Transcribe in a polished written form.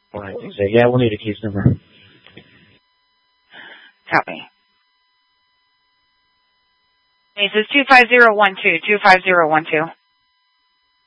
Right. Exactly. Yeah, we'll need a case number. Copy. This is 25012, 25012.